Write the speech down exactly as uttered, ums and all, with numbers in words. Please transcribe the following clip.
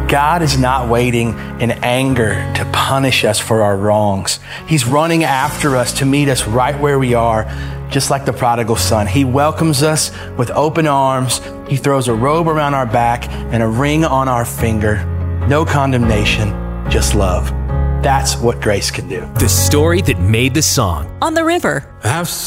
God is not waiting in anger to punish us for our wrongs. He's running after us to meet us right where we are, just like the prodigal son. He welcomes us with open arms. He throws a robe around our back and a ring on our finger. No condemnation, just love. That's what grace can do. The story that made the song. On the River. Have